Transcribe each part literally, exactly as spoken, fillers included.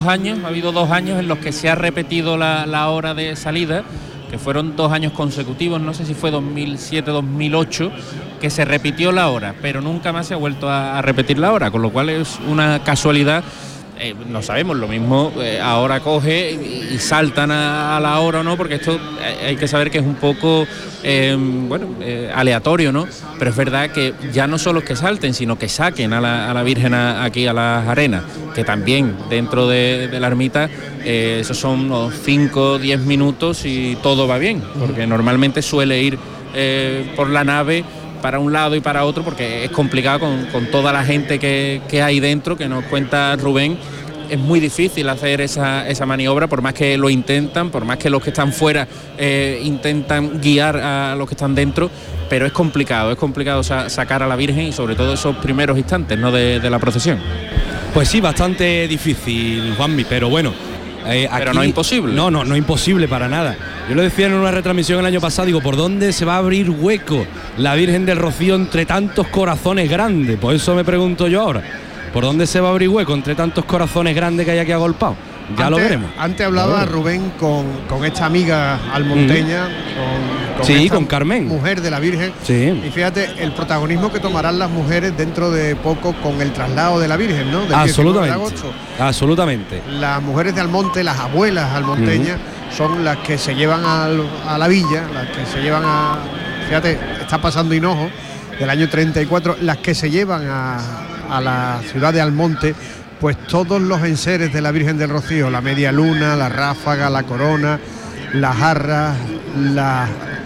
años, ha habido dos años en los que se ha repetido la, la hora de salida, que fueron dos años consecutivos, no sé si fue dos mil siete, dos mil ocho, que se repitió la hora, pero nunca más se ha vuelto a, a repetir la hora, con lo cual es una casualidad. Eh, no sabemos, lo mismo eh, ahora coge y, y saltan a, a la hora o no, porque esto eh, hay que saber que es un poco eh, bueno eh, aleatorio, ¿no? Pero es verdad que ya no solo es que salten, sino que saquen a la, a la Virgen a, aquí a las arenas, que también dentro de, de la ermita eh, esos son unos cinco o diez minutos y todo va bien, porque normalmente suele ir eh, por la nave para un lado y para otro, porque es complicado con, con toda la gente que, que hay dentro, que nos cuenta Rubén. Es muy difícil hacer esa, esa maniobra, por más que lo intentan, por más que los que están fuera eh, intentan guiar a los que están dentro, pero es complicado, es complicado sa- sacar a la Virgen y sobre todo esos primeros instantes, ¿no?, de, de la procesión. Pues sí, bastante difícil, Juanmi, pero bueno. Eh, aquí, pero no es imposible. No, no, no es imposible para nada. Yo lo decía en una retransmisión el año pasado, digo, ¿por dónde se va a abrir hueco la Virgen del Rocío entre tantos corazones grandes? Por eso me pregunto yo ahora, ¿por dónde se va a abrir hueco entre tantos corazones grandes que hay aquí agolpados? Ya antes, lo veremos. Antes hablaba Rubén con, con esta amiga almonteña, mm. con, con sí, esta con Carmen, mujer de la Virgen. Sí. Y fíjate el protagonismo que tomarán las mujeres dentro de poco con el traslado de la Virgen, ¿no? Del absolutamente. diecinueve de agosto. Absolutamente. Las mujeres de Almonte, las abuelas almonteñas, uh-huh. son las que se llevan al, a la villa, las que se llevan a... Fíjate, está pasando Hinojo, del año treinta y cuatro, las que se llevan a, a la ciudad de Almonte, pues todos los enseres de la Virgen del Rocío, la media luna, la ráfaga, la corona, las jarras, la,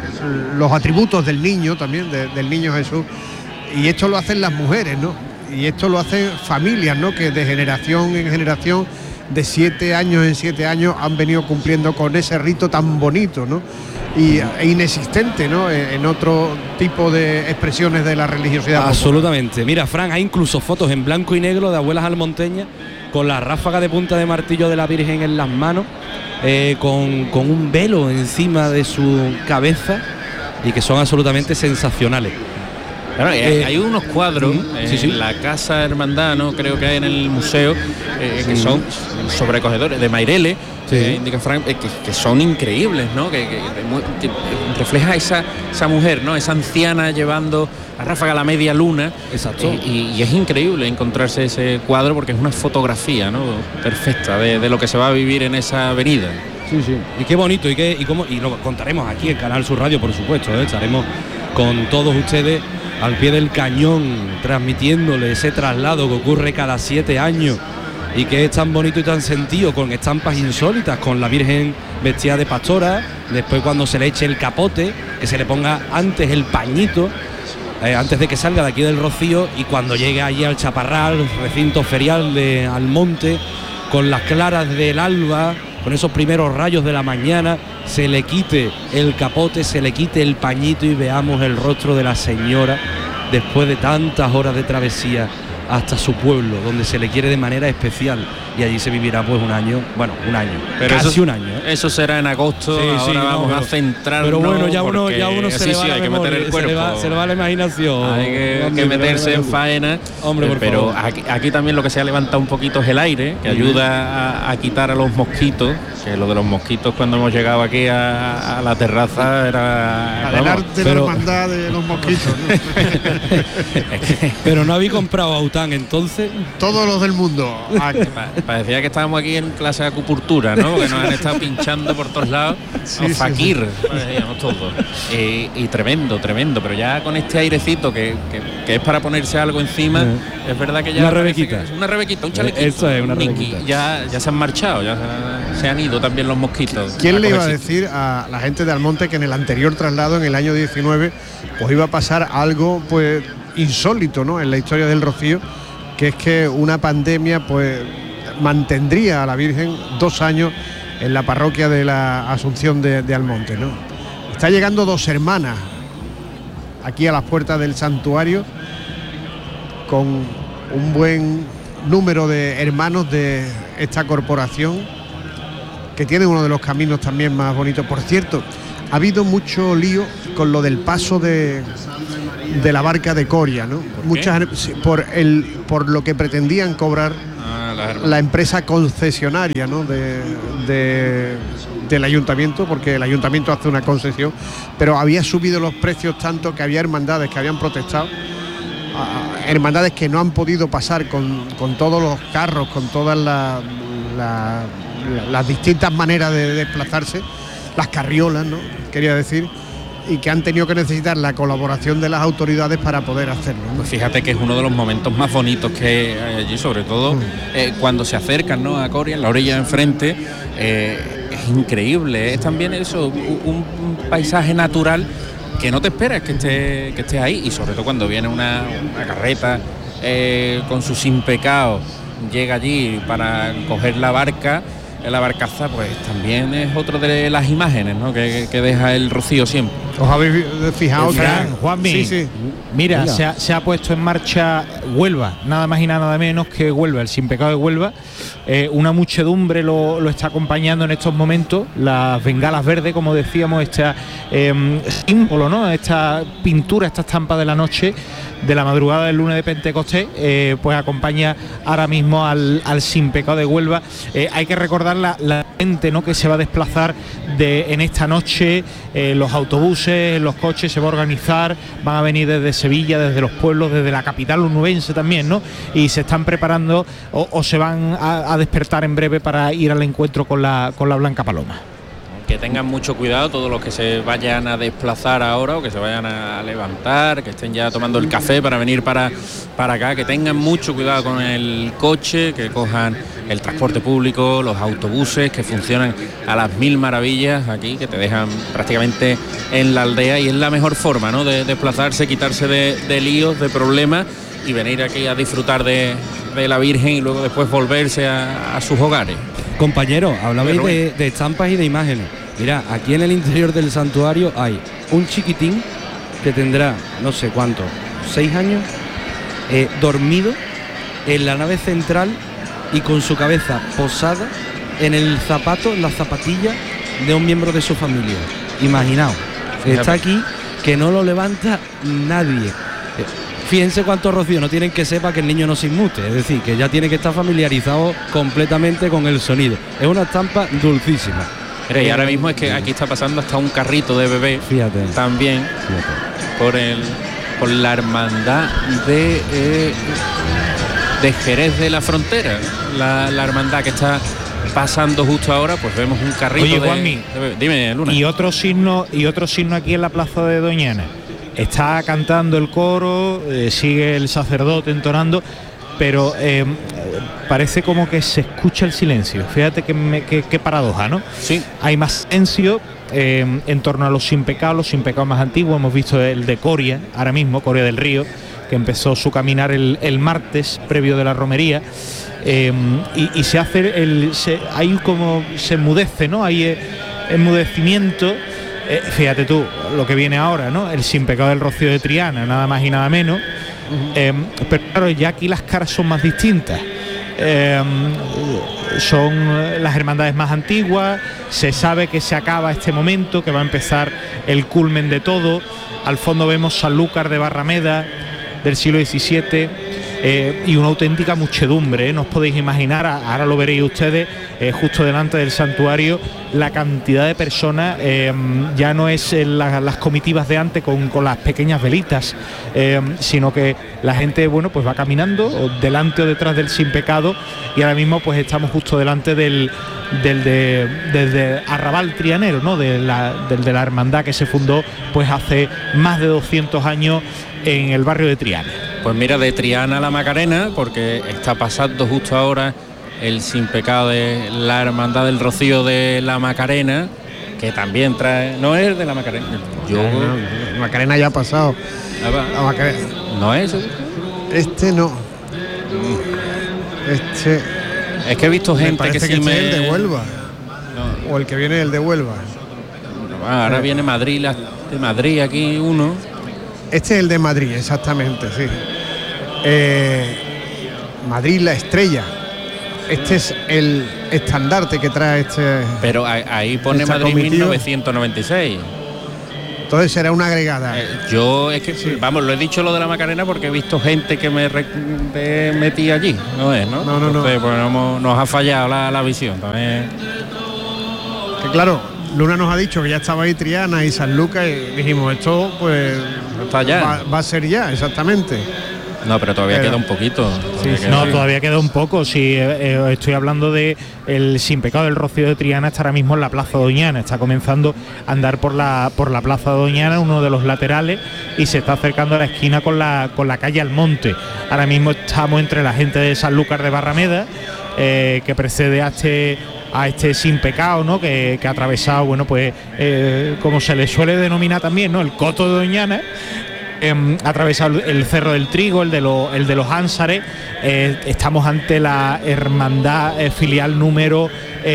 los atributos del niño también, de, del niño Jesús, y esto lo hacen las mujeres, ¿no? Y esto lo hacen familias, ¿no?, que de generación en generación, de siete años en siete años, han venido cumpliendo con ese rito tan bonito, ¿no?, y e inexistente, ¿no?, en otro tipo de expresiones de la religiosidad. Absolutamente. Popular. Mira, Fran, hay incluso fotos en blanco y negro de abuelas almonteñas con la ráfaga de punta de martillo de la Virgen en las manos, eh, con, con un velo encima de su cabeza, y que son absolutamente sensacionales. Claro, eh, hay unos cuadros uh-huh. en sí, sí. la Casa Hermandad, ¿no?, creo que hay en el museo, eh, que uh-huh. son sobrecogedores, de Maireles, sí. eh, indica Frank, eh, que, que son increíbles, ¿no?, que, que, que refleja esa, esa mujer, ¿no?, esa anciana llevando la ráfaga a la media luna. Exacto. Eh, y, y es increíble encontrarse ese cuadro, porque es una fotografía, ¿no?, perfecta de, de lo que se va a vivir en esa avenida. Sí, sí. Y qué bonito, y qué, y cómo, y lo contaremos aquí en Canal Sur Radio, por supuesto, ¿eh? Estaremos con todos ustedes al pie del cañón, transmitiéndole ese traslado que ocurre cada siete años y que es tan bonito y tan sentido, con estampas insólitas, con la Virgen vestida de pastora, después cuando se le eche el capote, que se le ponga antes el pañito, eh, antes de que salga de aquí del Rocío, y cuando llegue allí al Chaparral, recinto ferial de Almonte, con las claras del alba, con esos primeros rayos de la mañana, se le quite el capote, se le quite el pañito y veamos el rostro de la señora después de tantas horas de travesía hasta su pueblo, donde se le quiere de manera especial, y allí se vivirá pues un año, bueno, un año, pero casi eso, un año. ¿eh? Eso será en agosto, sí, ahora sí, vamos no, pero, a centrarnos. Pero bueno, ya uno, ya uno se sí, le va sí, la hay memoria, que meter el cuerpo. Se le va, se le va la imaginación. Hay que, hombre, que meterse en faena. Hombre, por pero favor. Aquí, aquí también lo que se ha levantado un poquito es el aire, que ayuda a, a quitar a los mosquitos, que lo de los mosquitos cuando hemos llegado aquí a, a la terraza era... Adelante la hermandad de los mosquitos, ¿no? Pero no habéis comprado Aután entonces. Todos los del mundo. Parecía que estábamos aquí en clase de acupuntura, ¿no?, que nos han estado pinchando por todos lados. Sí, no, sí, fakir, sí. Parecíamos todos. Eh, y tremendo, tremendo, pero ya con este airecito que, que, que es para ponerse algo encima, eh. es verdad que ya... Una rebequita. Es una rebequita, un chalequito. Eso es, una rebequita. Ya, ya se han marchado, ya se han ido también los mosquitos. ¿Quién le iba a decir a la gente de Almonte que en el anterior traslado, en el año diecinueve, pues iba a pasar algo pues insólito, ¿no?, en la historia del Rocío, que es que una pandemia pues mantendría a la Virgen dos años en la parroquia de la Asunción de, de Almonte, ¿no? Está llegando Dos Hermanas aquí a las puertas del santuario, con un buen número de hermanos de esta corporación, que tiene uno de los caminos también más bonitos. Por cierto, ha habido mucho lío con lo del paso de, de la barca de Coria, ¿no? ¿Por Muchas por el por lo que pretendían cobrar la empresa concesionaria, ¿no? de, de, del ayuntamiento, porque el ayuntamiento hace una concesión, pero había subido los precios tanto que había hermandades que habían protestado, hermandades que no han podido pasar con, con todos los carros, con todas la, la, la, las distintas maneras de desplazarse, las carriolas, ¿no? Quería decir, y que han tenido que necesitar la colaboración de las autoridades para poder hacerlo, ¿no? Pues fíjate que es uno de los momentos más bonitos que hay allí, sobre todo mm. eh, cuando se acercan, ¿no?, a Coria, en la orilla de enfrente. Eh, es increíble, es también eso, un, un paisaje natural que no te esperas que esté, que esté ahí, y sobre todo cuando viene una, una carreta eh, con su sin pecado, llega allí para coger la barca, la barcaza, pues también es otro de las imágenes, ¿no?, que, que deja el Rocío siempre. ¿Os habéis fijado, Fran, que... Juanmi? Sí, sí. Mira, se ha, se ha puesto en marcha Huelva, nada más y nada menos que Huelva, el Sin Pecado de Huelva. Eh, una muchedumbre lo, lo está acompañando en estos momentos, las bengalas verdes, como decíamos, este eh, símbolo, ¿no?, esta pintura, esta estampa de la noche, de la madrugada del lunes de Pentecostés, eh, pues acompaña ahora mismo al, al Sin Pecado de Huelva. Eh, hay que recordar la, la gente, ¿no?, que se va a desplazar de, en esta noche, eh, los autobuses, los coches, se va a organizar, van a venir desde Sevilla, desde los pueblos, desde la capital onubense también, ¿no?, y se están preparando o, o se van a, a despertar en breve para ir al encuentro con la, con la Blanca Paloma. Que tengan mucho cuidado todos los que se vayan a desplazar ahora o que se vayan a levantar, que estén ya tomando el café para venir para, para acá, que tengan mucho cuidado con el coche, que cojan el transporte público, los autobuses que funcionan a las mil maravillas aquí, que te dejan prácticamente en la aldea, y es la mejor forma, ¿no?, de desplazarse, quitarse de, de líos, de problemas, y venir aquí a disfrutar de, de la Virgen y luego después volverse a, a sus hogares. Compañero, hablabais de, de estampas y de imágenes. Mira, aquí en el interior del santuario hay un chiquitín que tendrá, no sé cuánto, seis años, eh, dormido en la nave central y con su cabeza posada en el zapato, en la zapatilla de un miembro de su familia. Imaginaos, está aquí, que no lo levanta nadie. Fíjense cuántos rocíos no tienen que sepa que el niño no se inmute, es decir, que ya tiene que estar familiarizado completamente con el sonido. Es una estampa dulcísima. Mira, y ahora mismo es que aquí está pasando hasta un carrito de bebé. Fíjate. También. Fíjate. Por el por la hermandad de eh, de Jerez de la Frontera, la, la hermandad que está pasando justo ahora, pues vemos un carrito. Oye, de, Juanmi, de bebé. Dime, Luna. Y otro signo, y otro signo aquí en la plaza de Doñana. Está cantando el coro, eh, sigue el sacerdote entonando, pero eh, parece como que se escucha el silencio. Fíjate qué paradoja, ¿no? Sí. Hay más silencio eh, en torno a los sin pecados, los sin pecados más antiguos. Hemos visto el de Coria, ahora mismo, Coria del Río, que empezó su caminar el, el martes previo de la romería. Eh, y, y se hace el. Se, hay como. se enmudece, ¿no? Hay eh, enmudecimiento. Eh, fíjate tú lo que viene ahora, ¿no? El Sin Pecado del Rocío de Triana, nada más y nada menos. Uh-huh. eh, pero claro, ya aquí las caras son más distintas. Eh, son las hermandades más antiguas. Se sabe que se acaba este momento, que va a empezar el culmen de todo. Al fondo vemos Sanlúcar de Barrameda del siglo diecisiete. Eh, y una auténtica muchedumbre, ¿eh? No os podéis imaginar, ahora lo veréis ustedes, eh, justo delante del santuario, la cantidad de personas. Eh, ya no es la, las comitivas de antes con, con las pequeñas velitas, eh, sino que la gente, bueno, pues va caminando o delante o detrás del Sin Pecado, y ahora mismo pues estamos justo delante del del de, del de Arrabal Trianero, ¿no? De la, del de la hermandad que se fundó pues hace más de doscientos años en el barrio de Triana. Pues mira, de Triana a la Macarena, porque está pasando justo ahora el Sin Pecado de la Hermandad del Rocío de la Macarena, que también trae... ¿No es de la Macarena? Yo... No, no, la Macarena ya ha pasado. La Macarena... ¿No es? Este no. Este... Es que he visto gente me que sí que me... Este es el de Huelva. No. O el que viene el de Huelva. No, ahora eh. viene Madrid, la, de Madrid aquí uno. Este es el de Madrid, exactamente, sí. Eh, Madrid la estrella. Este es el estandarte que trae este. Pero ahí pone Madrid mil novecientos noventa y seis. Entonces será una agregada. Eh, yo es que, sí. vamos, lo he dicho lo de la Macarena porque he visto gente que me re, de, metí allí, no es, ¿no? No, no, Entonces, no. Pues nos, nos ha fallado la, la visión también. Que claro, Luna nos ha dicho que ya estaba ahí Triana y San Lucas y dijimos, esto pues está ya. Va, va a ser ya, exactamente. No, pero todavía pero, queda un poquito. Todavía sí, queda, no, sí. todavía queda un poco. Si eh, eh, estoy hablando de el Sin Pecado del Rocío de Triana, está ahora mismo en la Plaza Doñana, está comenzando a andar por la por la Plaza Doñana, uno de los laterales, y se está acercando a la esquina con la con la calle Almonte. Ahora mismo estamos entre la gente de Sanlúcar de Barrameda, eh, que precede a este a este Sin Pecado, ¿no? Que, que ha atravesado, bueno, pues eh, como se le suele denominar también, ¿no? El Coto de Doñana. Eh, ha atravesado el Cerro del Trigo, el de, lo, el de los Ánsares. Eh, estamos ante la hermandad eh, filial número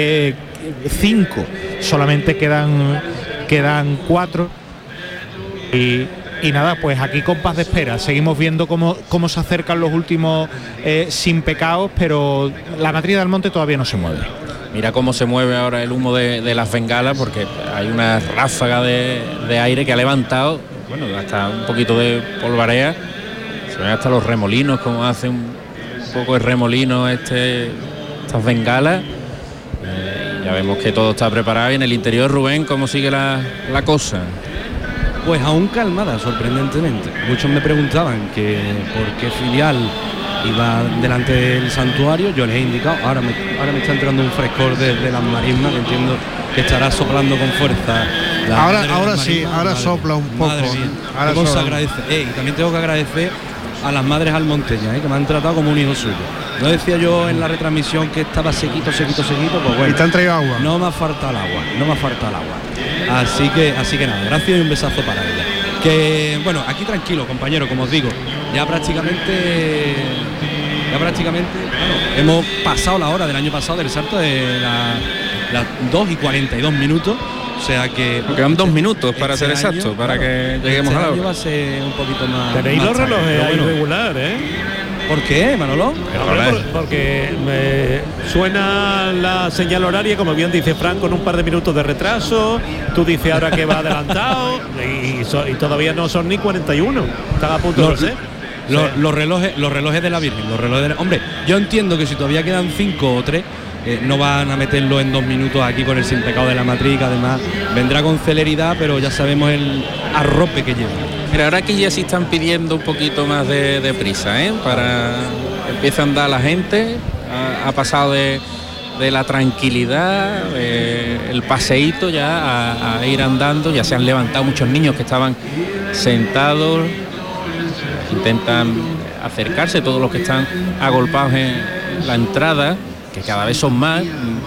cinco. Eh, Solamente quedan, quedan cuatro. Y, y nada, pues aquí compás de espera. Seguimos viendo cómo, cómo se acercan los últimos eh, Sin Pecados, pero la matriz del monte todavía no se mueve. Mira cómo se mueve ahora el humo de, de las bengalas, porque hay una ráfaga de, de aire que ha levantado, bueno, hasta un poquito de polvareda. Se ven hasta los remolinos, como hace un poco de remolino este, estas bengalas. Eh, ya vemos que todo está preparado. Y en el interior, Rubén, ¿cómo sigue la, la cosa? Pues aún calmada, sorprendentemente. Muchos me preguntaban que por qué filial iba delante del santuario. Yo les he indicado, ahora me, ahora me está entrando un frescor desde las marismas, que entiendo que estará soplando con fuerza. Ahora, ahora sí, ahora madre, sopla un poco. Ahora ¿Cómo se agradece? Eh, y también tengo que agradecer a las madres almonteñas, eh, que me han tratado como un hijo suyo. No decía yo en la retransmisión que estaba sequito, sequito, sequito, pues bueno. ¿Y te han traído agua? No me ha faltado el agua, no me ha faltado el agua. Así que, así que nada, gracias y un besazo para ella. Que bueno, aquí tranquilo, compañero, como os digo, ya prácticamente, ya prácticamente, bueno, hemos pasado la hora del año pasado del salto de las la dos y cuarenta y dos minutos. O sea que quedan dos minutos para este ser exacto, año, para claro, que lleguemos este a la hora. Va a ser un poquito más. Tenéis los relojes ahí bueno. regular, ¿eh? ¿Por qué, Manolo? Por, porque me suena la señal horaria, como bien dice Fran, con un par de minutos de retraso. Tú dices ahora que va adelantado y, so, y todavía no son ni cuarenta y uno. Están a punto los, de ser. Los, sí. los relojes, los relojes de la Virgen, los relojes de la, hombre, yo entiendo que si todavía quedan cinco o tres. Eh, no van a meterlo en dos minutos aquí con el Sin Pecado de la Matriz, que además vendrá con celeridad, pero ya sabemos el arrope que lleva. Mira, ahora aquí ya sí están pidiendo un poquito más de, de prisa, ¿eh? Para que empiece a andar la gente. Ha, ha pasado de, de la tranquilidad, de el paseíto ya a, a ir andando. Ya se han levantado muchos niños que estaban sentados, intentan acercarse, todos los que están agolpados en la entrada, que cada vez son más.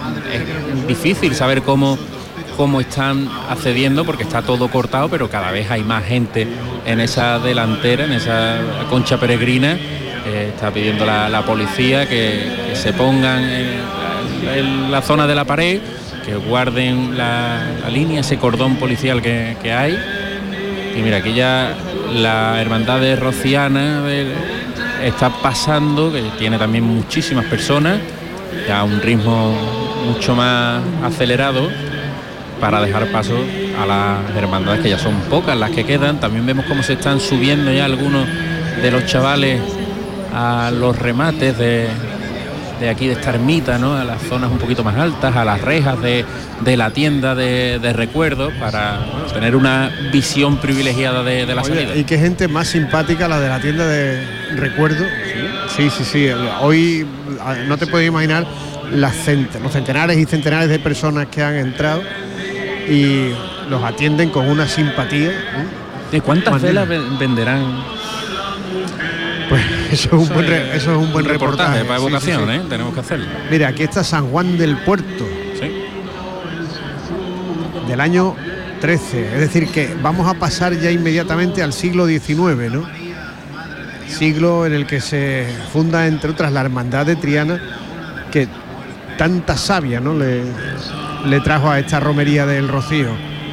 Es difícil saber cómo, cómo están accediendo porque está todo cortado, pero cada vez hay más gente en esa delantera, en esa concha peregrina. Eh, está pidiendo la, la policía que, que se pongan en, en la zona de la pared, que guarden la, la línea, ese cordón policial que, que hay. Y mira, aquí ya la hermandad de Rociana de, está pasando, que tiene también muchísimas personas, ya a un ritmo mucho más acelerado, para dejar paso a las hermandades, que ya son pocas las que quedan. También vemos cómo se están subiendo ya algunos de los chavales a los remates de, de aquí de esta ermita, ¿no? A las zonas un poquito más altas, a las rejas de, de la tienda de, de recuerdos, para bueno, tener una visión privilegiada de, de la Oye, salida. Y qué gente más simpática la de la tienda de recuerdos. Sí, sí, sí. Hoy no te puedes imaginar las cent los centenares y centenares de personas que han entrado y los atienden con una simpatía. ¿De cuántas velas venderán? Pues eso es un buen, re, eso es un buen un reportaje, reportaje para evocación, sí, sí, sí. ¿eh? Tenemos que hacerlo. Mira, aquí está San Juan del Puerto, sí, del año trece, es decir que vamos a pasar ya inmediatamente al siglo diecinueve, ¿no? Siglo en el que se funda, entre otras, la hermandad de Triana, que tanta savia, ¿no? le, le trajo a esta romería del Rocío.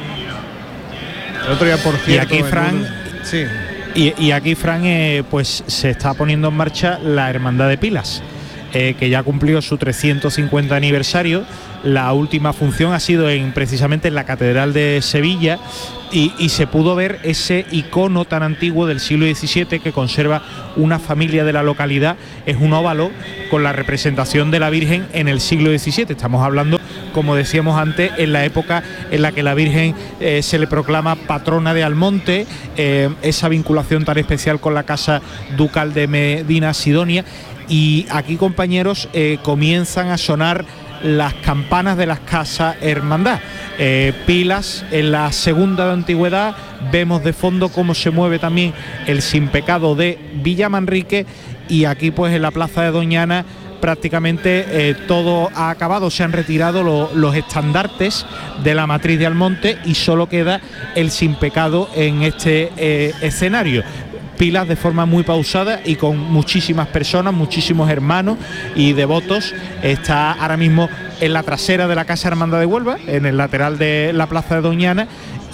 El otro día, por cierto, y aquí Fran, uno, sí. y, y aquí Fran, eh, pues se está poniendo en marcha la hermandad de Pilas. eh, que ya cumplió su trescientos cincuenta aniversario. La última función ha sido en, precisamente en la Catedral de Sevilla, y, y se pudo ver ese icono tan antiguo del siglo diecisiete que conserva una familia de la localidad. Es un óvalo con la representación de la Virgen en el siglo diecisiete. Estamos hablando, como decíamos antes, en la época en la que la Virgen eh, se le proclama patrona de Almonte, eh, esa vinculación tan especial con la casa ducal de Medina Sidonia. Y aquí, compañeros, eh, comienzan a sonar las campanas de las casas hermandad. Eh, pilas en la segunda de antigüedad. Vemos de fondo cómo se mueve también el Sin Pecado de Villamanrique, y aquí pues en la plaza de Doñana prácticamente eh, todo ha acabado. Se han retirado lo, los estandartes de la matriz de Almonte y solo queda el Sin Pecado en este eh, escenario. Pilas de forma muy pausada y con muchísimas personas, muchísimos hermanos y devotos. Está ahora mismo en la trasera de la Casa Hermandad de Huelva, en el lateral de la plaza de Doñana,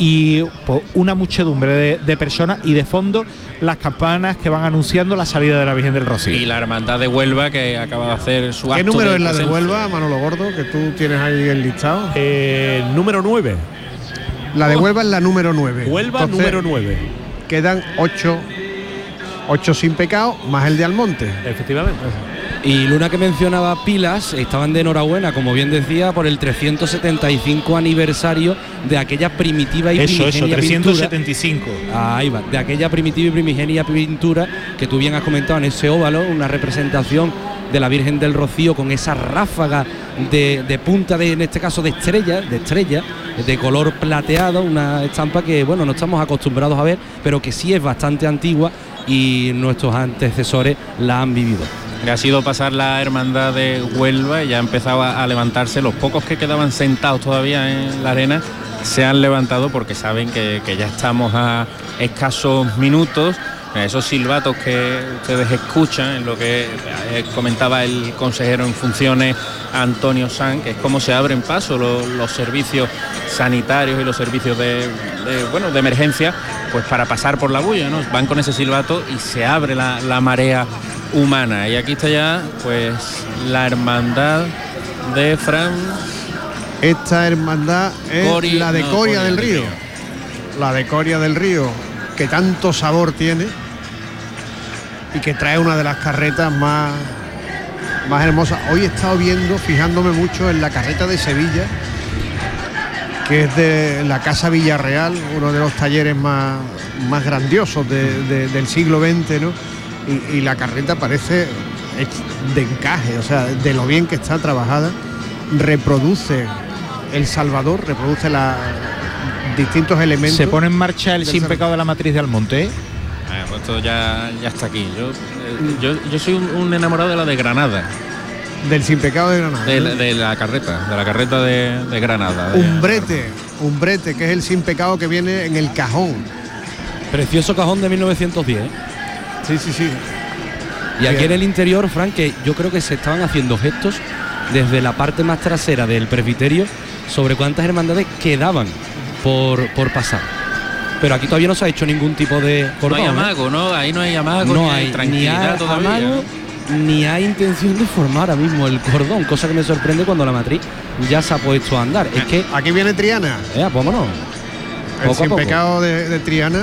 y pues, una muchedumbre de, de personas, y de fondo las campanas que van anunciando la salida de la Virgen del Rocío. Y la Hermandad de Huelva, que acaba de hacer su acto. ¿Qué número de es la de presencia? Huelva, Manolo Gordo, que tú tienes ahí el listado? Eh, número nueve. La de Huelva es la número nueve. Huelva, Entonces, número nueve. Quedan ocho, ocho Sin Pecado más el de Almonte. Efectivamente. Y Luna, que mencionaba Pilas, estaban de enhorabuena, como bien decía, por el trescientos setenta y cinco aniversario de aquella primitiva y Eso, eso, primigenia trescientos setenta y cinco. pintura. Ahí va, de aquella primitiva y primigenia pintura que tú bien has comentado en ese óvalo, una representación de la Virgen del Rocío con esa ráfaga de, de punta, de, en este caso de estrella, de estrella, de color plateado, una estampa que, bueno, no estamos acostumbrados a ver, pero que sí es bastante antigua y nuestros antecesores la han vivido. Le ha sido pasar la Hermandad de Huelva y ya empezaba a levantarse. Los pocos que quedaban sentados todavía en la arena se han levantado porque saben que, que ya estamos a escasos minutos. Esos silbatos que ustedes escuchan, en lo que eh, comentaba el consejero en funciones Antonio Sanz, que es cómo se abren paso los, los servicios sanitarios y los servicios de, de, bueno, de emergencia, pues para pasar por la bulla, ¿no? Van con ese silbato y se abre la, la marea humana. Y aquí está ya pues la hermandad de Fran. Esta hermandad es Cori, la de no, Coria Coria del del Río. Río. La de Coria del Río, que tanto sabor tiene y que trae una de las carretas más, más hermosas. Hoy he estado viendo, fijándome mucho en la carreta de Sevilla, que es de la Casa Villarreal, uno de los talleres más, más grandiosos de, de, del siglo veinte, ¿no? Y, y la carreta parece de encaje, o sea, de lo bien que está trabajada. Reproduce el Salvador, reproduce la, distintos elementos. Se pone en marcha el del Sin San- Pecado de la Matriz de Almonte, ¿eh? Ah, pues esto ya, ya está aquí. Yo, eh, yo, yo soy un, un enamorado de la de Granada, del Sin Pecado de Granada. de, la- de la carreta, de la carreta de, de Granada. de- Umbrete, Umbrete, que es el Sin Pecado que viene en el cajón. Precioso cajón de mil novecientos diez. ¿eh? Sí, sí, sí. Y aquí Bien. en el interior, Frank, que yo creo que se estaban haciendo gestos desde la parte más trasera del presbiterio sobre cuántas hermandades quedaban por, por pasar. Pero aquí todavía no se ha hecho ningún tipo de No cordón. hay ¿eh? amago, ¿no? Ahí no hay amago, No ni hay hay ni tranquilidad hay todavía. amago, ni hay intención de formar ahora mismo el cordón, cosa que me sorprende cuando la matriz ya se ha puesto a andar. Es que, Aquí viene Triana, eh, vámonos. el Poco a Sin poco. Pecado de, de Triana.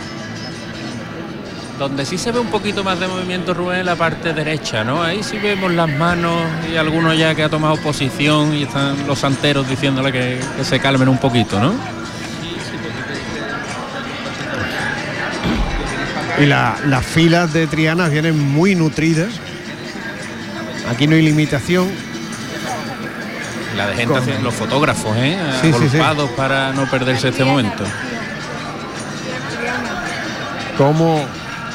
Donde sí se ve un poquito más de movimiento, Rubén, en la parte derecha, ¿no? Ahí sí vemos las manos y algunos ya que ha tomado posición y están los santeros diciéndole que, que se calmen un poquito, ¿no? Y la- las filas de Triana vienen muy nutridas. Aquí no hay limitación. La de gente, Con- hacia- los fotógrafos, ¿eh? Sí, sí, sí. Agolpados para no perderse este momento. Cómo,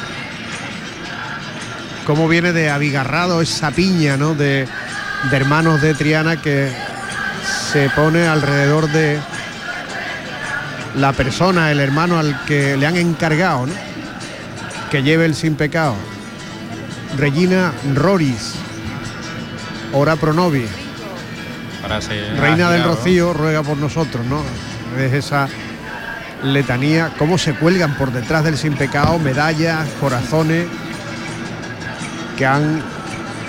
cómo viene de abigarrado esa piña, ¿no? de, de hermanos de Triana que se pone alrededor de la persona, el hermano al que le han encargado, ¿no? que lleve el Sin Pecado. Regina Roris, ora pro nobis, Para ser Reina del agilado. Rocío, ruega por nosotros, ¿no? Es esa letanía, cómo se cuelgan por detrás del Sin Pecado medallas, corazones que han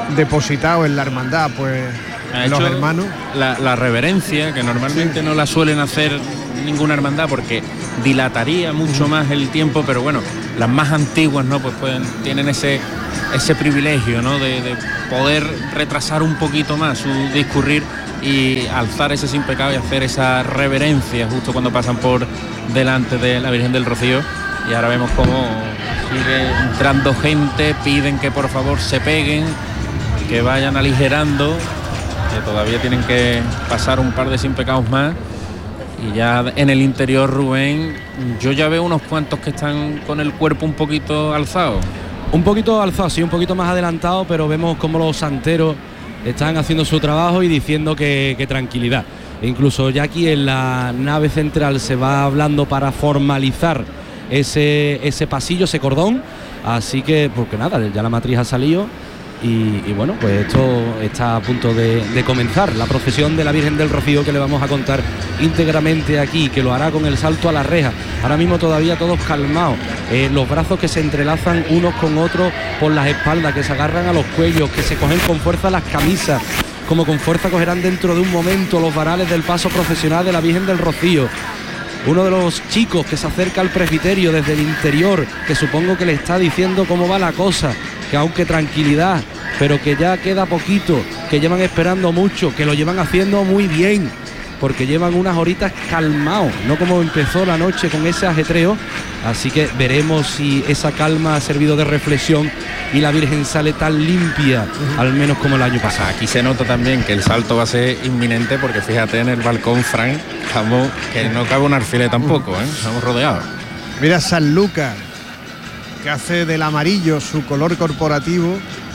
depositado en la hermandad, pues Ha los hecho hermanos. La, la reverencia, que normalmente Sí. no la suelen hacer ninguna hermandad porque dilataría mucho más el tiempo, pero bueno, las más antiguas, ¿no? Pues pueden, tienen ese, ese privilegio, ¿no? De, de poder retrasar un poquito más su discurrir y alzar ese sin pecado y hacer esa reverencia justo cuando pasan por delante de la Virgen del Rocío. Y ahora vemos cómo sigue entrando gente, piden que por favor se peguen, que vayan aligerando, que todavía tienen que pasar un par de sin pecados más. Y ya en el interior, Rubén, yo ya veo unos cuantos que están con el cuerpo un poquito alzado. Un poquito alzado, sí, un poquito más adelantado, pero vemos como los santeros están haciendo su trabajo y diciendo que, que tranquilidad. E incluso ya aquí en la nave central se va hablando para formalizar ese, ese pasillo, ese cordón. Así que, porque nada, ya la matriz ha salido. Y, y bueno, pues esto está a punto de, de comenzar. La procesión de la Virgen del Rocío, que le vamos a contar íntegramente aquí, que lo hará con el salto a la reja. Ahora mismo todavía todos calmados, eh, los brazos que se entrelazan unos con otros por las espaldas, que se agarran a los cuellos, que se cogen con fuerza las camisas, como con fuerza cogerán dentro de un momento los varales del paso procesional de la Virgen del Rocío. Uno de los chicos que se acerca al presbiterio desde el interior, que supongo que le está diciendo cómo va la cosa, que aunque tranquilidad, pero que ya queda poquito, que llevan esperando mucho, que lo llevan haciendo muy bien, porque llevan unas horitas calmados, no como empezó la noche con ese ajetreo. Así que veremos si esa calma ha servido de reflexión y la Virgen sale tan limpia, uh-huh. al menos como el año pasado. Aquí se nota también que el salto va a ser inminente, porque fíjate en el balcón, Frank, estamos, que no cabe un alfiler tampoco, ¿eh? Estamos rodeados. Mira San Lucas, que hace del amarillo su color corporativo.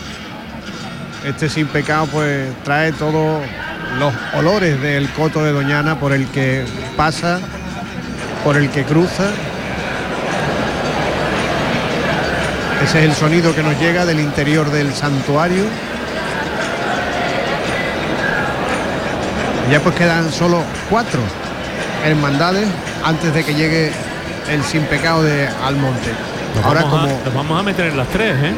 Este sin pecado pues trae todos los olores del coto de Doñana por el que pasa, por el que cruza. Ese es el sonido que nos llega del interior del santuario. Ya pues quedan solo cuatro hermandades antes de que llegue el sin pecado de Almonte. Nos Ahora vamos como a, nos vamos a meter en las tres, ¿eh?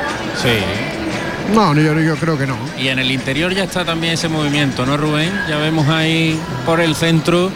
Sí. No, yo, yo creo que no. Y en el interior ya está también ese movimiento, ¿no, Rubén? Ya vemos ahí por el centro.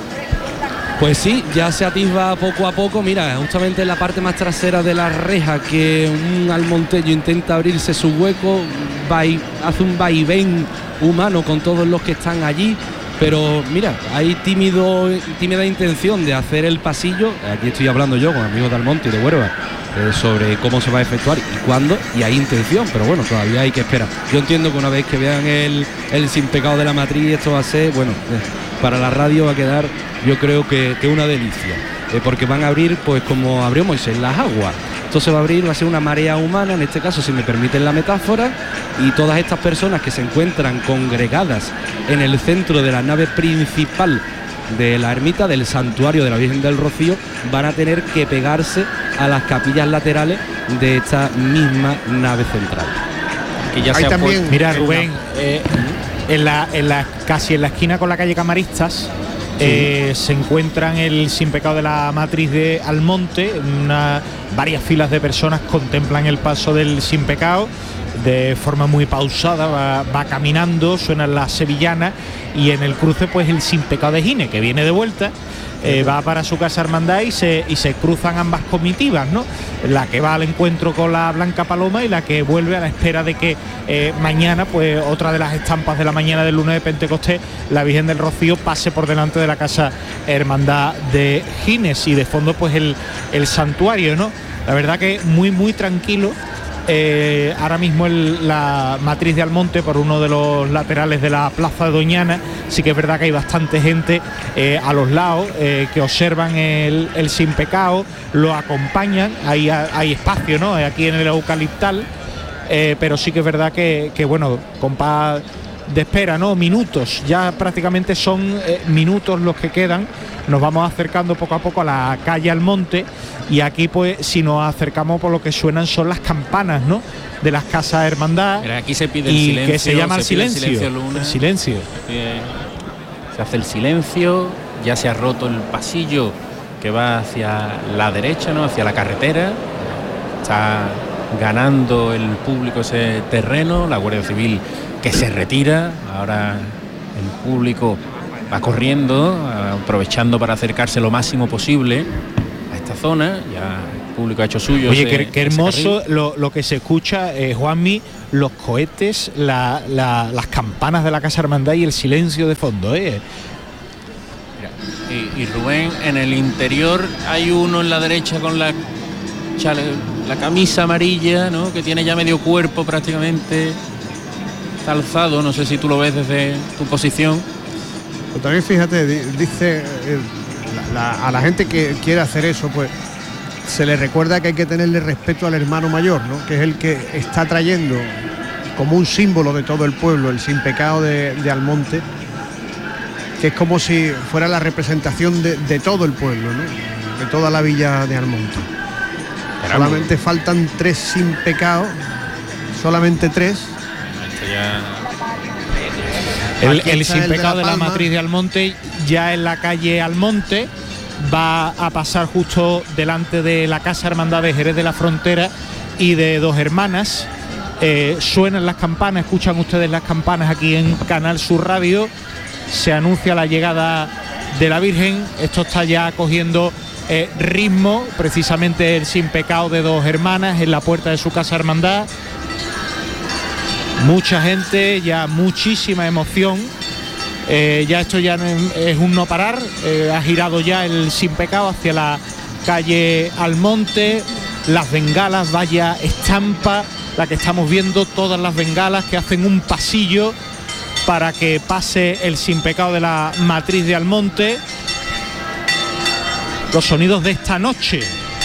Pues sí, ya se atisba poco a poco. Mira, justamente en la parte más trasera de la reja, que un almonteño intenta abrirse su hueco, va y hace un vaivén humano con todos los que están allí. Pero mira, hay tímido, tímida intención de hacer el pasillo. Aquí estoy hablando yo con amigos de Almonte y de Huerva eh, sobre cómo se va a efectuar y cuándo, y hay intención, pero bueno, todavía hay que esperar. Yo entiendo que una vez que vean el, el sin pecado de la matriz, esto va a ser, bueno, eh, para la radio va a quedar, yo creo que, que una delicia, eh, porque van a abrir, pues como abrió Moisés, las aguas. Esto se va a abrir, va a ser una marea humana, en este caso, si me permiten la metáfora, y todas estas personas que se encuentran congregadas en el centro de la nave principal de la ermita, del santuario de la Virgen del Rocío, van a tener que pegarse a las capillas laterales de esta misma nave central. Y ya Hay se también, Mira, Rubén, eh, en la, en la, casi en la esquina con la calle Camaristas, Eh, se encuentran el sin pecado de la matriz de Almonte. Una, varias filas de personas contemplan el paso del sin pecado de forma muy pausada, va, va caminando, suenan las sevillanas, y en el cruce pues el sin pecado de Gine, que viene de vuelta. Eh, va para su casa hermandad y se, y se cruzan ambas comitivas, ¿no? La que va al encuentro con la Blanca Paloma y la que vuelve a la espera de que eh, mañana, pues otra de las estampas de la mañana del lunes de Pentecostés, la Virgen del Rocío pase por delante de la casa hermandad de Gines, y de fondo pues el, el santuario, ¿no? La verdad que muy muy tranquilo. Eh, ahora mismo el, la matriz de Almonte, por uno de los laterales de la plaza de Doñana, sí que es verdad que hay bastante gente eh, a los lados eh, que observan el, el sin pecado, lo acompañan, hay, hay espacio, ¿no? Aquí en el eucaliptal, eh, pero sí que es verdad que, que bueno, compás de espera, ¿no? Minutos, ya prácticamente son eh, minutos los que quedan. Nos vamos acercando poco a poco a la calle Almonte, y aquí pues si nos acercamos, por lo que suenan son las campanas, ¿no? De las casas hermandad. Pero aquí se pide el y silencio, que se llama el se pide el silencio, silencio, Luna. el silencio. Eh, se hace el silencio, ya se ha roto el pasillo que va hacia la derecha, ¿no? Hacia la carretera. Está ganando el público ese terreno, la Guardia Civil que se retira, ahora el público va corriendo, aprovechando para acercarse lo máximo posible a esta zona, ya el público ha hecho suyo. Oye, ese, qué, qué hermoso lo, lo que se escucha, eh, Juanmi, los cohetes, la, la, las campanas de la Casa Hermandad y el silencio de fondo, ¿eh? Y, y Rubén, en el interior hay uno en la derecha con la, chale, la camisa amarilla, ¿no?, que tiene ya medio cuerpo prácticamente, está alzado, no sé si tú lo ves desde tu posición. Pero también fíjate, dice eh, la, la, a la gente que quiere hacer eso, pues se le recuerda que hay que tenerle respeto al hermano mayor, ¿no?, que es el que está trayendo como un símbolo de todo el pueblo, el sin pecado de, de Almonte, que es como si fuera la representación de, de todo el pueblo, ¿no?, de toda la villa de Almonte. Pero solamente muy... faltan tres sin pecado, solamente tres. El, el sin pecado de la, de la matriz de Almonte, ya en la calle Almonte, va a pasar justo delante de la Casa Hermandad de Jerez de la Frontera y de Dos Hermanas. Eh, suenan las campanas, escuchan ustedes las campanas aquí en Canal Sur Radio. Se anuncia la llegada de la Virgen. Esto está ya cogiendo eh, ritmo, precisamente el sin pecado de Dos Hermanas en la puerta de su Casa Hermandad. Mucha gente, ya muchísima emoción. Eh, ya esto ya no es, es un no parar. Eh, ha girado ya el sin pecado hacia la calle Almonte. Las bengalas, vaya estampa la que estamos viendo, todas las bengalas que hacen un pasillo para que pase el sin pecado de la matriz de Almonte. Los sonidos de esta noche.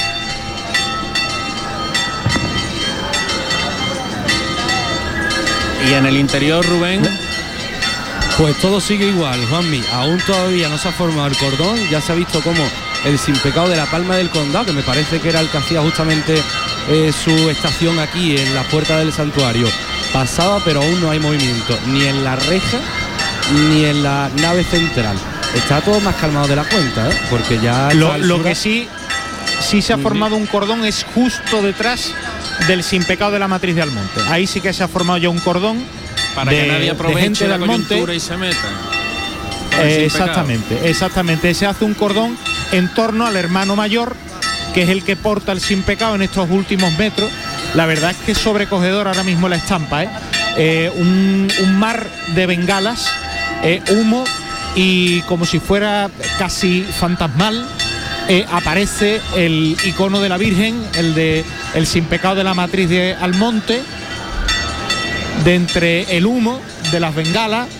Y en el interior, Rubén, pues todo sigue igual, Juanmi. Aún todavía no se ha formado el cordón. Ya se ha visto como el sin pecado de la Palma del Condado, que me parece que era el que hacía justamente eh, su estación aquí en la puerta del santuario, pasaba, pero aún no hay movimiento, ni en la reja ni en la nave central. Está todo más calmado de la cuenta, ¿eh? Porque ya lo, lo que sí sí se ha formado un cordón es justo detrás del sin pecado de la matriz de Almonte. Ahí sí que se ha formado ya un cordón para de, que nadie aproveche de la coyuntura y se meta. Eh, exactamente, exactamente. Se hace un cordón en torno al hermano mayor, que es el que porta el sin pecado en estos últimos metros. La verdad es que es sobrecogedor ahora mismo la estampa, ¿eh? Eh, un, un mar de bengalas, eh, humo, y como si fuera casi fantasmal eh, aparece el icono de la Virgen, el de el sin pecado de la matriz de Almonte, de entre el humo de las bengalas.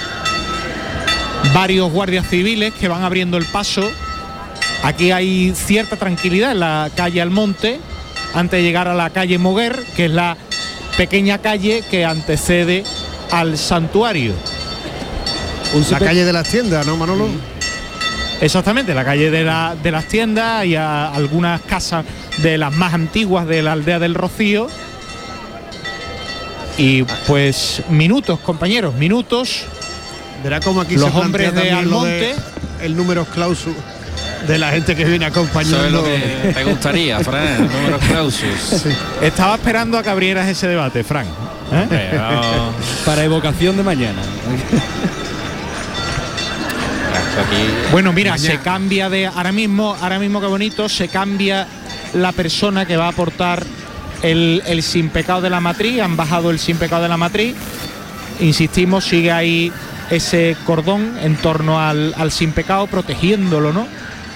Varios guardias civiles que van abriendo el paso. Aquí hay cierta tranquilidad en la calle Almonte antes de llegar a la calle Moguer, que es la pequeña calle que antecede al santuario. Un la calle de las tiendas, ¿no, Manolo? Exactamente, la calle de, la, de las tiendas y a algunas casas de las más antiguas de la aldea del Rocío. Y pues minutos, compañeros, minutos. Verá cómo aquí los se hombres de Almonte, de el número clausus de la gente que viene acompañando. Eso es lo que te gustaría, Fran, números clausus. Sí. Estaba esperando a que abrieras ese debate, Fran, ¿eh? Pero... para evocación de mañana. Bueno, mira, mañana. Se cambia de ahora mismo, ahora mismo qué bonito, se cambia la persona que va a aportar el, el sin pecado de la matriz. Han bajado el sin pecado de la matriz. Insistimos, sigue ahí ese cordón en torno al, al sin pecado, protegiéndolo, ¿no?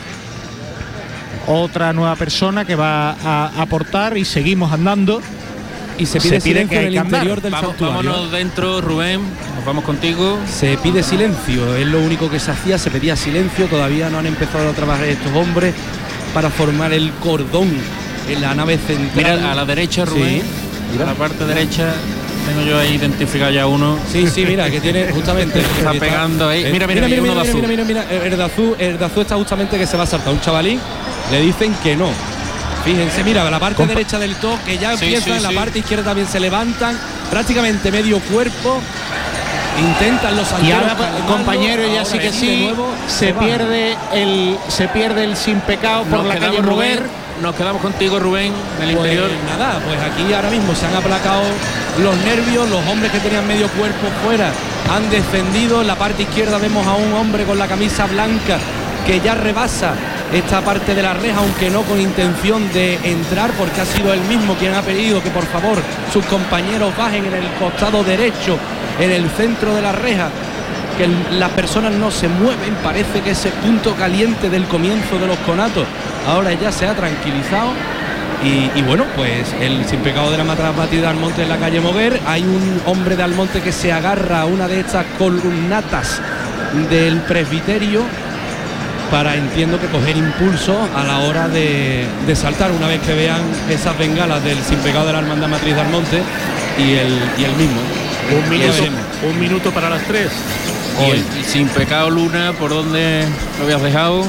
Otra nueva persona que va a aportar y seguimos andando. Y se pide, se pide silencio en el interior del vamos, santuario. Vámonos dentro, Rubén, nos vamos contigo. Se pide silencio, es lo único que se hacía, se pedía silencio. Todavía no han empezado a trabajar estos hombres para formar el cordón en la nave central. Mira, a la derecha, Rubén, sí, a la parte derecha tengo yo ahí identificado ya uno. Sí, sí, mira, que tiene justamente está pegando ahí. Mira, mira, mira, mira, uno mira, de azul. mira, mira, mira, el de azul, el de azul está justamente que se va a saltar un chavalín. Le dicen que no. Fíjense, mira, la parte Compa derecha del top, que ya sí, empieza, sí, en la sí. parte izquierda también se levantan, prácticamente medio cuerpo, intentan los y ahora, compañeros, ya sí que sí, nuevo, se, se pierde el se pierde el sin pecado por Nos la calle Moguer. nos quedamos contigo, Rubén, en el Pues interior. nada, pues aquí ahora mismo se han aplacado los nervios, los hombres que tenían medio cuerpo fuera han descendido. En la parte izquierda vemos a un hombre con la camisa blanca que ya rebasa esta parte de la reja, aunque no con intención de entrar, porque ha sido él mismo quien ha pedido que por favor sus compañeros bajen en el costado derecho, en el centro de la reja, que el, las personas no se mueven. Parece que ese punto caliente del comienzo de los conatos ahora ya se ha tranquilizado. Y, y bueno, pues el sin pecado de la Matrasmatri de Almonte en la calle Moguer. Hay un hombre de Almonte que se agarra a una de estas columnatas del presbiterio para, entiendo que, coger impulso a la hora de, de saltar una vez que vean esas bengalas del sin pecado de la Hermandad Matriz de Almonte y el, y el mismo. Un minuto, un minuto para las tres. Y el, el sin pecado Luna, ¿por dónde lo habías dejado?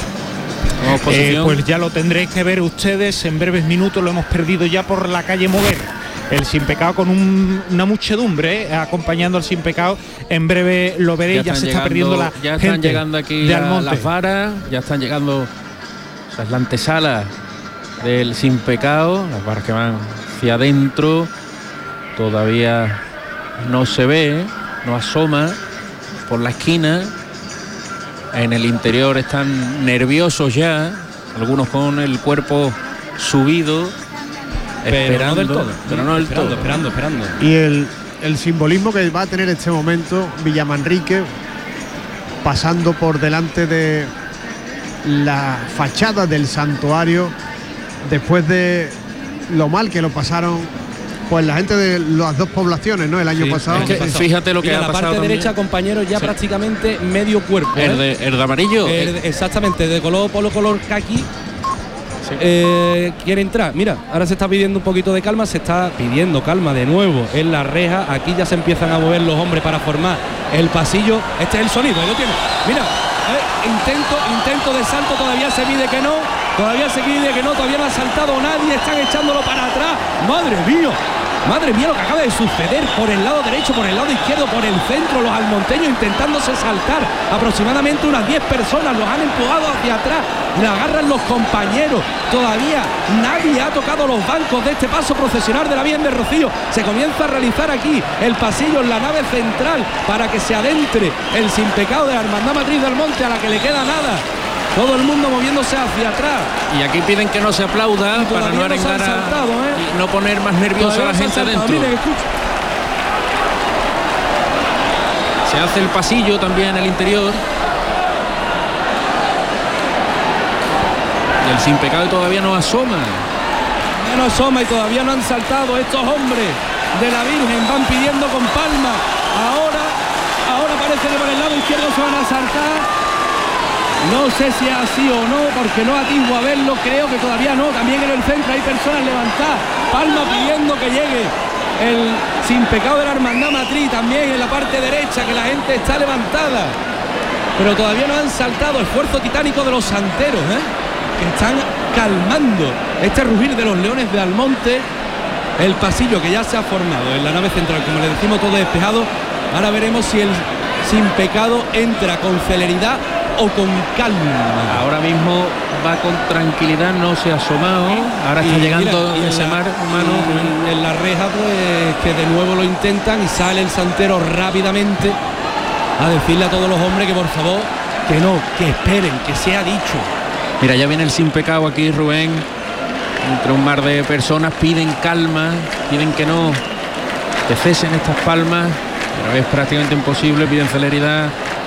Eh, pues ya lo tendréis que ver ustedes en breves minutos. Lo hemos perdido ya por la calle Moguer. El sin pecado con un, una muchedumbre eh, acompañando al sin pecado. En breve lo veréis, ya, ya se llegando, está perdiendo la ya gente están llegando aquí de la, Almonte. las varas, ya están llegando, o sea, es la antesala del sin pecado, las varas que van hacia adentro. Todavía no se ve, no asoma por la esquina. En el interior están nerviosos ya, algunos con el cuerpo subido, pero esperando, no del todo, pero no del esperando, todo. esperando, esperando. Y el, el simbolismo que va a tener este momento Villamanrique, pasando por delante de la fachada del santuario, después de lo mal que lo pasaron pues la gente de las dos poblaciones, ¿no? El año Sí, pasado. Es que fíjate lo que Mira, ha la pasado parte también. derecha, compañeros, ya Sí. prácticamente medio cuerpo. El ¿eh? de, el de amarillo. El- exactamente, de color polo color kaki. Sí. Eh, quiere entrar. Mira, ahora se está pidiendo un poquito de calma, se está pidiendo calma de nuevo en la reja. Aquí ya se empiezan a mover los hombres para formar el pasillo. Este es el sonido, ahí lo tiene. Mira, eh, intento, intento de salto, todavía se pide que no, todavía se pide que no, todavía no ha saltado nadie, están echándolo para atrás. Madre mía. Madre mía lo que acaba de suceder por el lado derecho, por el lado izquierdo, por el centro, los almonteños intentándose saltar, aproximadamente unas diez personas los han empujado hacia atrás, le agarran los compañeros, todavía nadie ha tocado los bancos de este paso procesional de la Virgen del Rocío. Se comienza a realizar aquí el pasillo en la nave central para que se adentre el sin pecado de la Hermandad Matriz del Monte, a la que le queda nada. Todo el mundo moviéndose hacia atrás. Y aquí piden que no se aplauda para no no se han arengar a- saltado, ¿eh? y no poner más nerviosa a la Todavía gente se han saltado. adentro. Miren, escucha. Se hace el pasillo también en el interior. Y el sin pecado todavía no asoma. Ya no asoma y todavía no han saltado estos hombres de la Virgen, van pidiendo con palma. Ahora, ahora parece que por el lado izquierdo se van a saltar. No sé si es así o no, porque no atisbo a verlo, creo que todavía no. También en el centro hay personas levantadas, palma pidiendo que llegue el sin pecado de la Hermandad Matriz, también en la parte derecha, que la gente está levantada. Pero todavía no han saltado. Esfuerzo titánico de los santeros, ¿eh? Que están calmando este rugir de los leones de Almonte. El pasillo que ya se ha formado en la nave central, como le decimos, todo despejado. Ahora veremos si el sin pecado entra con celeridad o con calma. Ahora mismo va con tranquilidad, no se ha asomado. Ahora está Y llegando mira, y en ese la- mar humano. y en la reja, pues que de nuevo lo intentan y sale el santero rápidamente a decirle a todos los hombres que por favor, que no, que esperen, que se ha dicho. Mira, ya viene el sin pecado aquí, Rubén. Entre un mar de personas piden calma, piden que no, que cesen estas palmas, pero es prácticamente imposible, piden celeridad.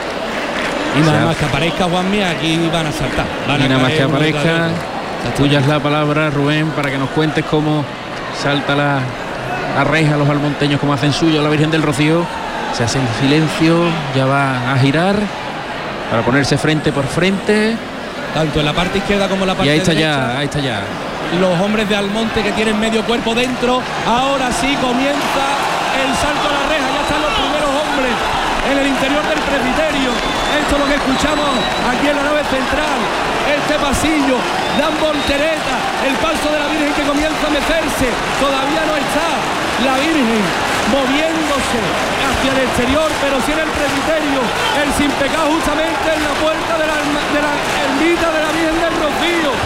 Y nada O sea, más que aparezca Juanmi, aquí van a saltar. Van y a nada más caer que uno tras de aparezca, otro. tuya es la palabra, Rubén, para que nos cuentes cómo salta la, la reja, los almonteños, cómo hacen suyo la Virgen del Rocío. Se hace en silencio, ya va a girar para ponerse frente por frente. Tanto en la parte izquierda como en la parte Y ahí está derecha. ya, ahí está ya. Los hombres de Almonte que tienen medio cuerpo dentro. Ahora sí comienza el salto a la reja. Ya están los primeros hombres en el interior del presbiterio. Esto es lo que escuchamos aquí en la nave central. Este pasillo, dan voltereta, el paso de la Virgen que comienza a mecerse. Todavía no está la Virgen moviéndose hacia el exterior, pero sí en el presbiterio. El sin pecado justamente en la puerta de la, de la ermita de la Virgen del Rocío.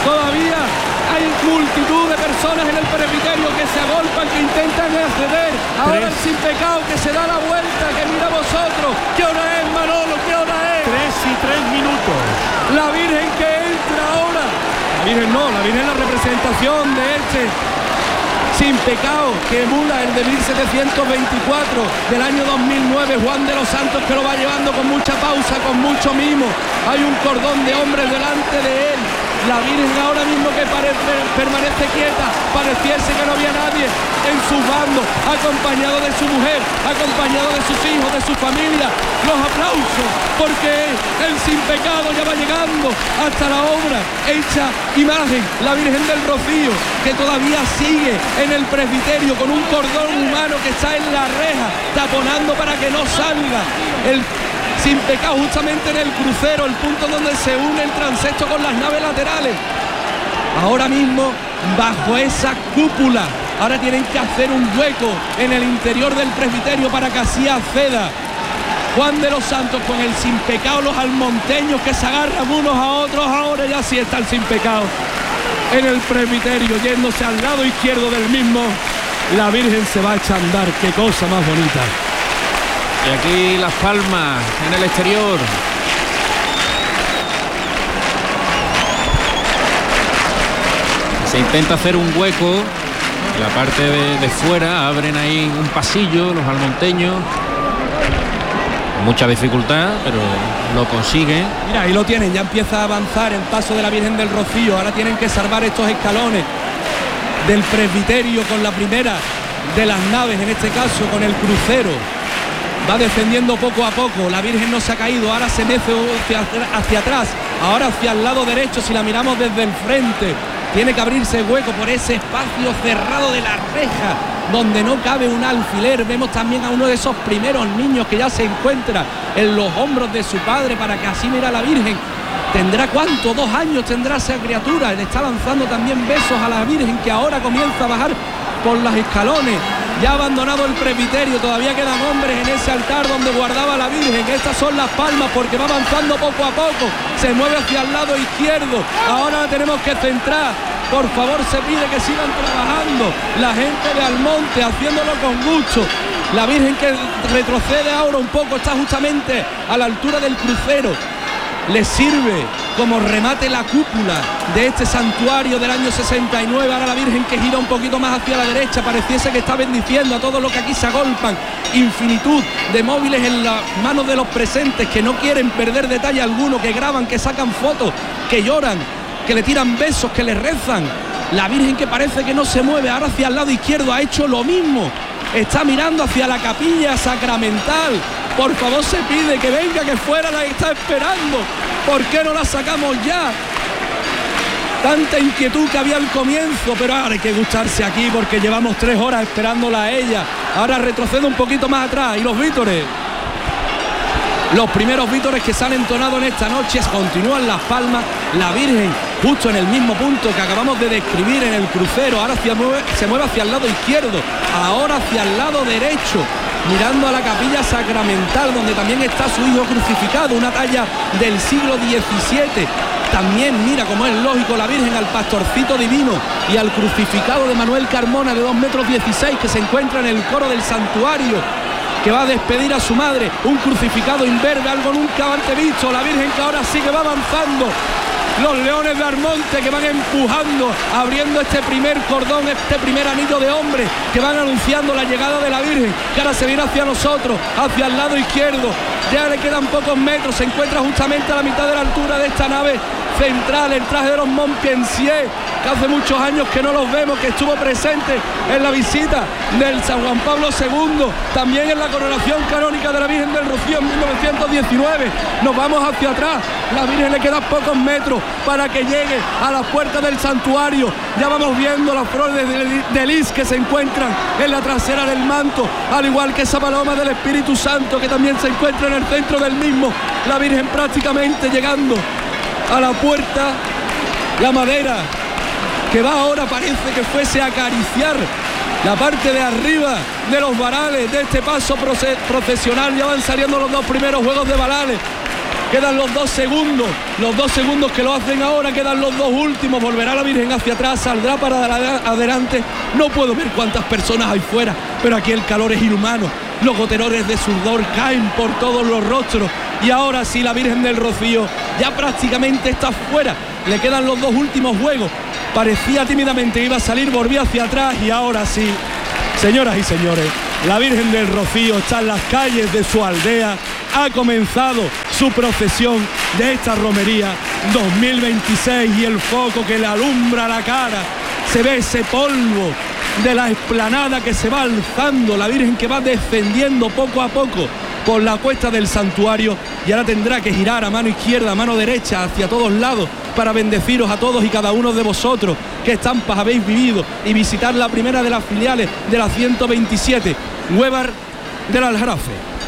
Todavía hay multitud de personas en el presbiterio que se agolpan, que intentan acceder. Ahora el sin pecado que se da la vuelta, que mira vosotros. ¿Qué hora es, Manolo? ¿Qué hora es? Tres y tres minutos. La Virgen que entra ahora. La Virgen no, la Virgen es la representación de este sin pecado que emula el de mil setecientos veinticuatro del año dos mil nueve, Juan de los Santos, que lo va llevando con mucha pausa, con mucho mimo. Hay un cordón de hombres delante de él. La Virgen ahora mismo que parece, permanece quieta, pareciese que no había nadie en sus bandos, acompañado de su mujer, acompañado de sus hijos, de su familia. Los aplausos, porque el sin pecado ya va llegando hasta la obra hecha imagen, la Virgen del Rocío, que todavía sigue en el presbiterio con un cordón humano que está en la reja, taponando para que no salga el sin pecado justamente en el crucero, el punto donde se une el transepto con las naves laterales. Ahora mismo, bajo esa cúpula, ahora tienen que hacer un hueco en el interior del presbiterio para que así acceda Juan de los Santos con el sin pecado, los almonteños que se agarran unos a otros. Ahora ya sí está el sin pecado en el presbiterio, yéndose al lado izquierdo del mismo. La Virgen se va a echar a andar, qué cosa más bonita. Y aquí Las Palmas en el exterior. Se intenta hacer un hueco en la parte de, de fuera, abren ahí un pasillo los almonteños. Con mucha dificultad, pero lo consiguen. Mira, ahí lo tienen, ya empieza a avanzar el paso de la Virgen del Rocío. Ahora tienen que salvar estos escalones del presbiterio con la primera de las naves, en este caso con el crucero. Va descendiendo poco a poco, la Virgen no se ha caído, ahora se mece hacia, hacia atrás, ahora hacia el lado derecho. Si la miramos desde el frente, tiene que abrirse hueco por ese espacio cerrado de la reja, donde no cabe un alfiler. Vemos también a uno de esos primeros niños que ya se encuentra en los hombros de su padre, para que así mira a la Virgen. ¿Tendrá cuánto? Dos años tendrá esa criatura. Le está lanzando también besos a la Virgen, que ahora comienza a bajar por los escalones. Ya ha abandonado el presbiterio, todavía quedan hombres en ese altar donde guardaba la Virgen. Estas son Las Palmas, porque va avanzando poco a poco, se mueve hacia el lado izquierdo. Ahora tenemos que centrar, por favor, se pide que sigan trabajando la gente de Almonte, haciéndolo con gusto. La Virgen que retrocede ahora un poco, está justamente a la altura del crucero. Le sirve como remate la cúpula de este santuario del año sesenta y nueve. Ahora la Virgen que gira un poquito más hacia la derecha, pareciese que está bendiciendo a todos los que aquí se agolpan. Infinitud de móviles en las manos de los presentes, que no quieren perder detalle alguno, que graban, que sacan fotos, que lloran, que le tiran besos, que le rezan. La Virgen que parece que no se mueve, ahora hacia el lado izquierdo ha hecho lo mismo, está mirando hacia la capilla sacramental. Por favor, se pide que venga, que fuera la está esperando. ¿Por qué no la sacamos ya? Tanta inquietud que había al comienzo, pero ahora hay que gustarse aquí, porque llevamos tres horas esperándola a ella. Ahora retrocede un poquito más atrás. Y los vítores, los primeros vítores que se han entonado en esta noche, continúan Las Palmas. La Virgen justo en el mismo punto que acabamos de describir en el crucero. Ahora hacia, se mueve hacia el lado izquierdo, ahora hacia el lado derecho, mirando a la capilla sacramental, donde también está su hijo crucificado, una talla del siglo diecisiete. También mira, como es lógico, la Virgen al pastorcito divino y al crucificado de Manuel Carmona, de dos metros dieciséis, que se encuentra en el coro del santuario, que va a despedir a su madre. Un crucificado imberbe, algo nunca antes visto. La Virgen que ahora sí que va avanzando. Los leones de Almonte que van empujando, abriendo este primer cordón, este primer anillo de hombres, que van anunciando la llegada de la Virgen, que ahora se viene hacia nosotros, hacia el lado izquierdo. Ya le quedan pocos metros, se encuentra justamente a la mitad de la altura de esta nave central, el traje de los Montpensier, que hace muchos años que no los vemos, que estuvo presente en la visita del San Juan Pablo segundo, también en la coronación canónica de la Virgen del Rocío en mil novecientos diecinueve. Nos vamos hacia atrás, la Virgen le quedan pocos metros para que llegue a las puertas del santuario. Ya vamos viendo las flores de, de lis que se encuentran en la trasera del manto, al igual que esa paloma del Espíritu Santo que también se encuentra en el centro del mismo. La Virgen prácticamente llegando a la puerta, la madera que va ahora parece que fuese a acariciar la parte de arriba de los varales de este paso procesional. Ya van saliendo los dos primeros juegos de varales. quedan los dos segundos, los dos segundos que lo hacen ahora, quedan los dos últimos, volverá la Virgen hacia atrás, saldrá para adelante, no puedo ver cuántas personas hay fuera, pero aquí el calor es inhumano, los goterones de sudor caen por todos los rostros, y ahora sí la Virgen del Rocío ya prácticamente está fuera, le quedan los dos últimos juegos, parecía tímidamente que iba a salir, volvió hacia atrás, y ahora sí, señoras y señores, la Virgen del Rocío está en las calles de su aldea, ha comenzado su procesión de esta romería dos mil veintiséis y el foco que le alumbra la cara, se ve ese polvo de la explanada que se va alzando, la Virgen que va descendiendo poco a poco por la cuesta del santuario, y ahora tendrá que girar a mano izquierda, a mano derecha, hacia todos lados, para bendeciros a todos y cada uno de vosotros, qué estampas habéis vivido, y visitar la primera de las filiales de la ciento veintisiete, Huévar del Aljarafe.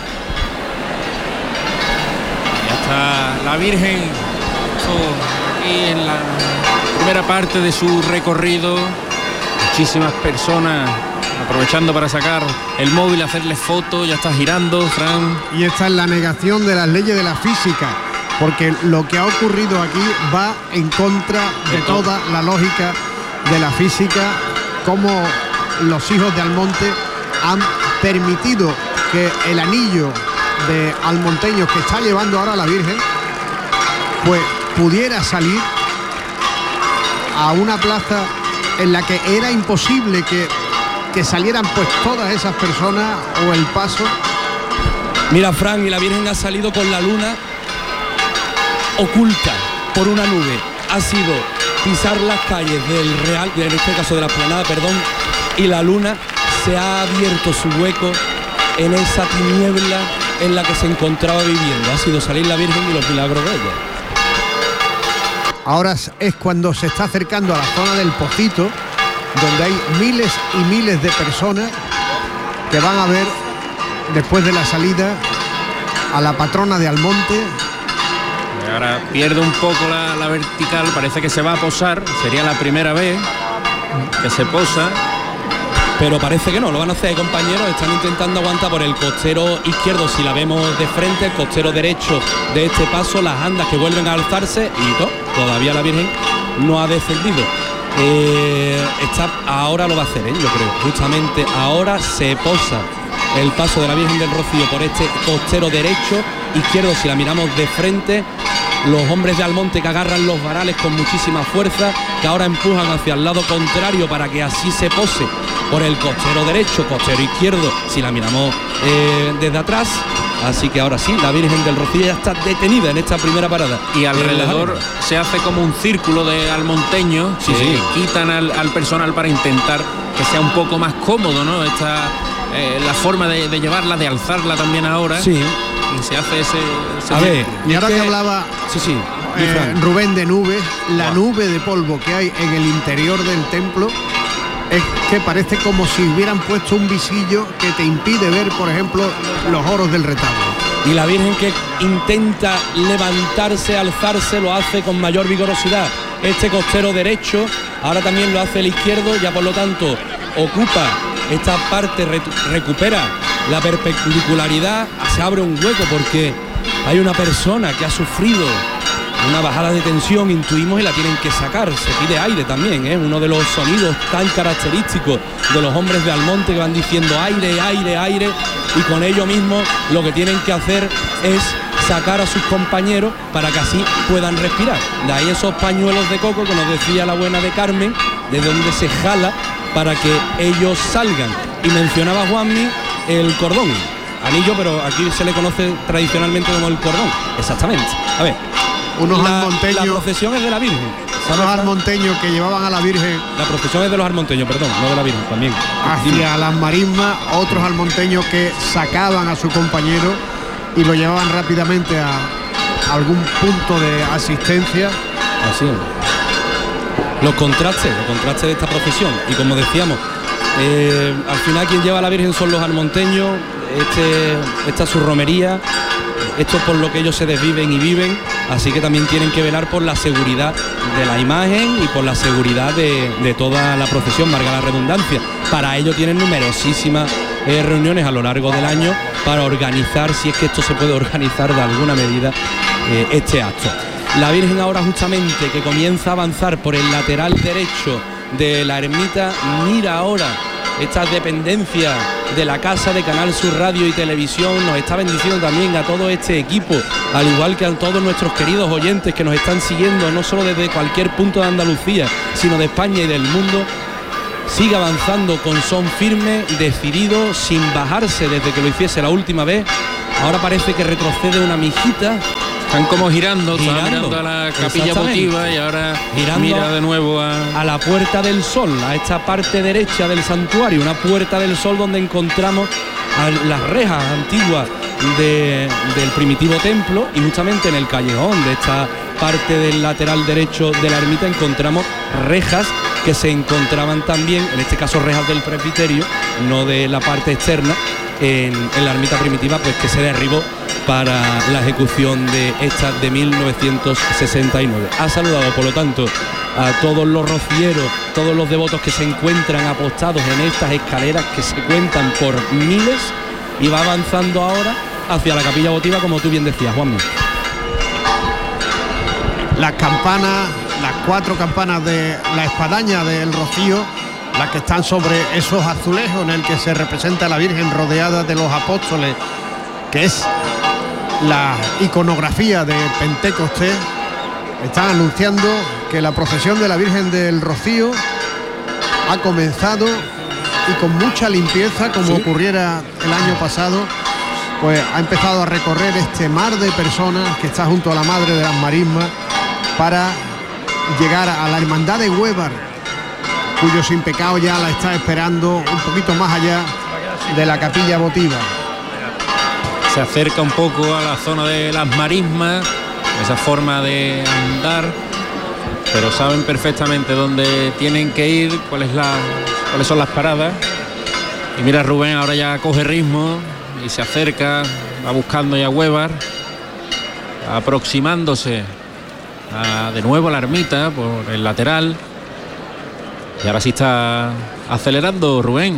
Ya está la Virgen aquí en la primera parte de su recorrido, muchísimas personas aprovechando para sacar el móvil, hacerle fotos, ya está girando, Fran. Y esta es la negación de las leyes de la física, porque lo que ha ocurrido aquí va en contra de toda la lógica de la física, como los hijos de Almonte han permitido que el anillo de almonteños que está llevando ahora la Virgen pues pudiera salir a una plaza en la que era imposible que, que salieran pues todas esas personas o el paso. Mira, Fran, y la Virgen ha salido con la luna oculta por una nube, ha sido pisar las calles del Real, en este caso de la Explanada, perdón, y la luna se ha abierto su hueco en esa tiniebla en la que se encontraba viviendo. Ha sido salir la Virgen y los milagros de ella. Ahora es cuando se está acercando a la zona del Pocito, donde hay miles y miles de personas que van a ver después de la salida a la patrona de Almonte. Ahora pierde un poco la, la vertical, parece que se va a posar, sería la primera vez que se posa. Pero parece que no, lo van a hacer, compañeros, están intentando aguantar por el costero izquierdo, si la vemos de frente, el costero derecho de este paso, las andas que vuelven a alzarse y no, todavía la Virgen no ha descendido. Eh, está, ahora lo va a hacer, ¿eh? Yo creo, justamente ahora se posa el paso de la Virgen del Rocío por este costero derecho, izquierdo, si la miramos de frente, los hombres de Almonte que agarran los varales con muchísima fuerza, que ahora empujan hacia el lado contrario para que así se pose por el costero derecho, costero izquierdo, si la miramos eh, desde atrás. Así que ahora sí, la Virgen del Rocío ya está detenida en esta primera parada. Y alrededor se hace como un círculo de almonteños, sí, que sí. quitan al, al personal para intentar que sea un poco más cómodo, ¿no? Esta, eh, la forma de, de llevarla, de alzarla también ahora. Sí. Y se hace ese... ese a ver, Y ahora que, que hablaba sí, sí, eh, Rubén de nubes, la nube de polvo que hay en el interior del templo es que parece como si hubieran puesto un visillo que te impide ver, por ejemplo, los oros del retablo. Y la Virgen que intenta levantarse, alzarse, lo hace con mayor vigorosidad. Este costero derecho, ahora también lo hace el izquierdo, ya por lo tanto ocupa esta parte, recupera la perpendicularidad, se abre un hueco porque hay una persona que ha sufrido una bajada de tensión, intuimos, y la tienen que sacar. Se pide aire también, ¿eh? Uno de los sonidos tan característicos de los hombres de Almonte, que van diciendo aire, aire, aire, y con ello mismo lo que tienen que hacer es sacar a sus compañeros para que así puedan respirar. De ahí esos pañuelos de coco que nos decía la buena de Carmen, de donde se jala para que ellos salgan. Y mencionaba Juanmi el cordón, anillo, pero aquí se le conoce tradicionalmente como el cordón. Exactamente. A ver, unos la, almonteños, la procesión es de la Virgen. Son los almonteños que llevaban a la Virgen. La procesión es de los almonteños, perdón, no de la Virgen, también. Hacia las marismas, otros almonteños que sacaban a su compañero y lo llevaban rápidamente a, a algún punto de asistencia. Así es. Los contrastes, los contrastes de esta procesión. Y como decíamos, eh, al final quien lleva a la Virgen son los almonteños, este, esta es su romería, esto es por lo que ellos se desviven y viven, así que también tienen que velar por la seguridad de la imagen y por la seguridad de, de toda la procesión, valga la redundancia. Para ello tienen numerosísimas eh, reuniones a lo largo del año para organizar, si es que esto se puede organizar de alguna medida, eh, este acto. La Virgen ahora justamente que comienza a avanzar por el lateral derecho de la ermita, mira ahora estas dependencias de la casa de Canal Sur Radio y Televisión, nos está bendiciendo también a todo este equipo, al igual que a todos nuestros queridos oyentes que nos están siguiendo, no solo desde cualquier punto de Andalucía, sino de España y del mundo. Sigue avanzando con son firme, decidido, sin bajarse desde que lo hiciese la última vez. Ahora parece que retrocede una mijita. Están como girando, girando, están mirando a la capilla votiva y ahora girando mira de nuevo a... a la Puerta del Sol, a esta parte derecha del santuario, una Puerta del Sol donde encontramos a las rejas antiguas de, del primitivo templo, y justamente en el callejón de esta parte del lateral derecho de la ermita encontramos rejas que se encontraban también, en este caso rejas del presbiterio, no de la parte externa, en, en la ermita primitiva, pues que se derribó para la ejecución de esta de mil novecientos sesenta y nueve. Ha saludado, por lo tanto, a todos los rocieros, todos los devotos que se encuentran apostados en estas escaleras que se cuentan por miles, y va avanzando ahora hacia la capilla votiva, como tú bien decías, Juanma. Las campanas, las cuatro campanas de la espadaña del Rocío, las que están sobre esos azulejos en el que se representa a la Virgen rodeada de los apóstoles, que es la iconografía de Pentecostés, están anunciando que la procesión de la Virgen del Rocío ha comenzado, y con mucha limpieza, como ¿sí? ocurriera el año pasado, pues ha empezado a recorrer este mar de personas que está junto a la Madre de las Marismas para llegar a la Hermandad de Huévar, cuyo sin pecado ya la está esperando un poquito más allá de la capilla votiva. Se acerca un poco a la zona de las Marismas, esa forma de andar, pero saben perfectamente dónde tienen que ir, cuál es la, cuáles son las paradas. Y mira, Rubén ahora ya coge ritmo y se acerca, va buscando ya Huévar, aproximándose a, de nuevo a la ermita por el lateral. Y ahora sí está acelerando, Rubén.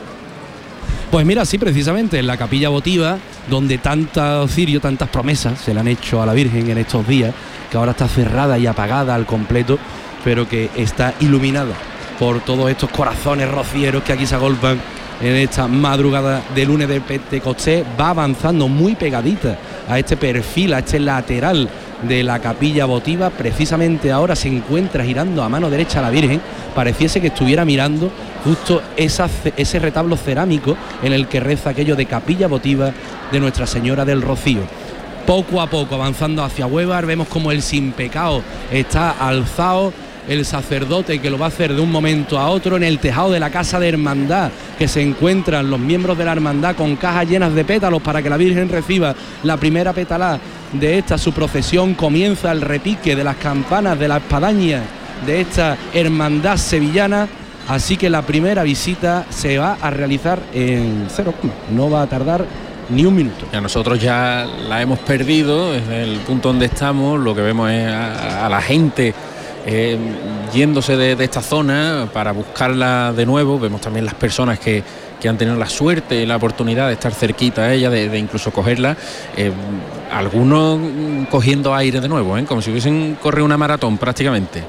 Pues mira, sí, precisamente en la capilla votiva, donde tantos cirios, tantas promesas se le han hecho a la Virgen en estos días, que ahora está cerrada y apagada al completo, pero que está iluminada por todos estos corazones rocieros que aquí se agolpan en esta madrugada de lunes de Pentecostés. Va avanzando muy pegadita a este perfil, a este lateral de la capilla votiva. Precisamente ahora se encuentra girando a mano derecha a la Virgen, pareciese que estuviera mirando justo esa, ese retablo cerámico en el que reza aquello de capilla votiva de Nuestra Señora del Rocío. Poco a poco avanzando hacia Huévar, vemos como el sin pecado está alzado, el sacerdote que lo va a hacer de un momento a otro en el tejado de la casa de hermandad, que se encuentran los miembros de la hermandad con cajas llenas de pétalos para que la Virgen reciba la primera pétala de esta su procesión. Comienza el repique de las campanas de la espadaña de esta hermandad sevillana, así que la primera visita se va a realizar en cero, no va a tardar ni un minuto. Ya nosotros ya la hemos perdido desde el punto donde estamos. Lo que vemos es a, a la gente eh, yéndose de, de esta zona para buscarla de nuevo. Vemos también las personas que, que han tenido la suerte y la oportunidad de estar cerquita a ella, de, de incluso cogerla, eh, algunos cogiendo aire de nuevo, ¿eh? Como si hubiesen corrido una maratón prácticamente.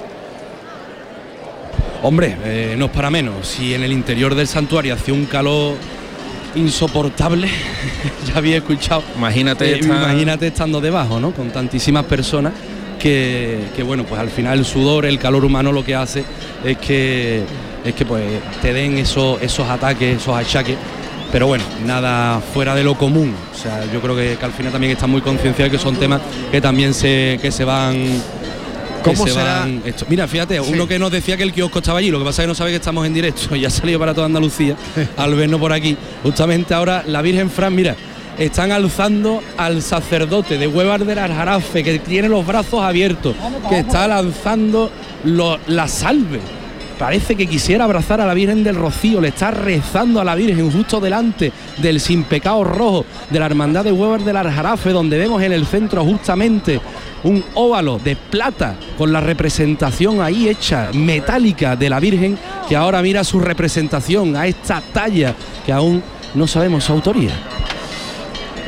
Hombre, eh, no es para menos. Si en el interior del santuario hacía un calor insoportable, ya había escuchado. Imagínate, eh, esta... imagínate estando debajo, ¿no? Con tantísimas personas que, que, bueno, pues al final el sudor, el calor humano lo que hace es que, es que pues te den esos, esos ataques, esos achaques. Pero bueno, nada fuera de lo común. O sea, yo creo que, que al final también están muy concienciados que son temas que también se, que se van... ¿Cómo será? Esto. Mira, fíjate, sí. Uno que nos decía que el kiosco estaba allí, lo que pasa es que no sabe que estamos en directo y ha salido para toda Andalucía al vernos por aquí. Justamente ahora la Virgen Fran, mira, están alzando al sacerdote de Huévar del Aljarafe, que tiene los brazos abiertos, que está lanzando lo, la salve. Parece que quisiera abrazar a la Virgen del Rocío, le está rezando a la Virgen justo delante del sin pecado rojo de la Hermandad de Huévar del Aljarafe, donde vemos en el centro justamente un óvalo de plata con la representación ahí hecha metálica de la Virgen, que ahora mira su representación a esta talla que aún no sabemos su autoría.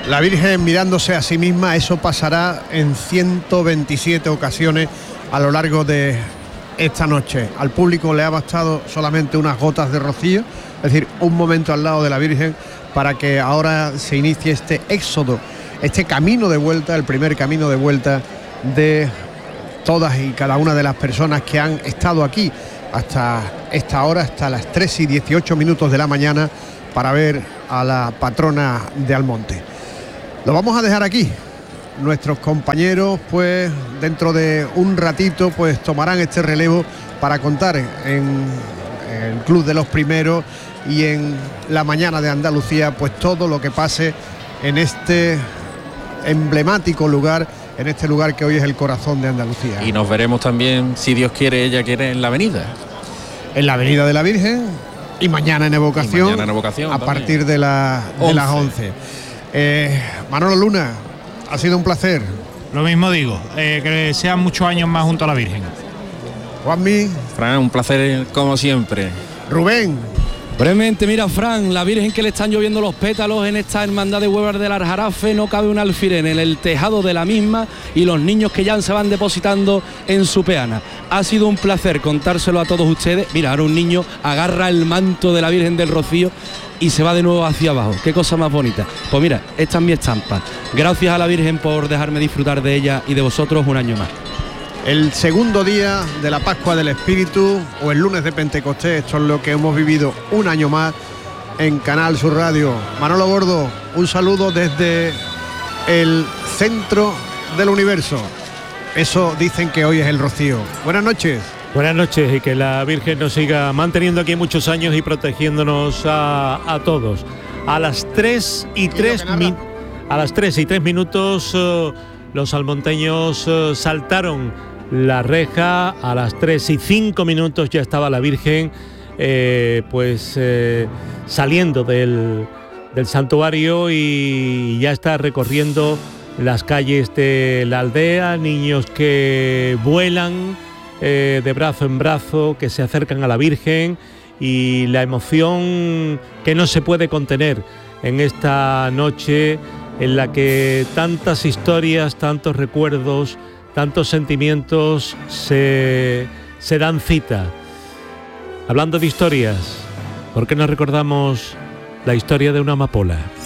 La Virgen mirándose a sí misma, eso pasará en ciento veintisiete ocasiones a lo largo de esta noche. Al público le ha bastado solamente unas gotas de rocío, es decir, un momento al lado de la Virgen, para que ahora se inicie este éxodo, este camino de vuelta, el primer camino de vuelta de todas y cada una de las personas que han estado aquí hasta esta hora, hasta las tres y dieciocho minutos de la mañana, para ver a la patrona de Almonte. Lo vamos a dejar aquí. Nuestros compañeros, pues dentro de un ratito, pues tomarán este relevo para contar en el Club de los Primeros y en la mañana de Andalucía, pues todo lo que pase en este emblemático lugar, en este lugar que hoy es el corazón de Andalucía. Y nos veremos también, si Dios quiere, ella quiere, en la avenida. En la avenida de la Virgen y mañana en Evocación, y mañana en Evocación a también. partir de, la, de las once. Eh, Manolo Luna, ha sido un placer. Lo mismo digo, eh, que sean muchos años más junto a la Virgen. Juanmi. Fran, un placer como siempre. Rubén. Brevemente, mira, Fran, la Virgen que le están lloviendo los pétalos en esta hermandad de Huevar del Aljarafe, no cabe un alfiler en el tejado de la misma y los niños que ya se van depositando en su peana. Ha sido un placer contárselo a todos ustedes. Mira, ahora un niño agarra el manto de la Virgen del Rocío y se va de nuevo hacia abajo. Qué cosa más bonita. Pues mira, esta es mi estampa. Gracias a la Virgen por dejarme disfrutar de ella y de vosotros un año más. El segundo día de la Pascua del Espíritu, o el lunes de Pentecostés, esto es lo que hemos vivido un año más en Canal Sur Radio. Manolo Gordo, un saludo desde el centro del universo. Eso dicen que hoy es el Rocío. Buenas noches. Buenas noches y que la Virgen nos siga manteniendo aquí muchos años y protegiéndonos a, a todos. A las tres y tres min, a las tres y tres minutos uh, los almonteños uh, saltaron la reja. A las tres y cinco minutos ya estaba la Virgen eh, pues eh, saliendo del, del santuario y ya está recorriendo las calles de la aldea. Niños que vuelan Eh, de brazo en brazo, que se acercan a la Virgen, y la emoción que no se puede contener en esta noche en la que tantas historias, tantos recuerdos, tantos sentimientos se, se dan cita. Hablando de historias, ¿por qué no recordamos la historia de una amapola?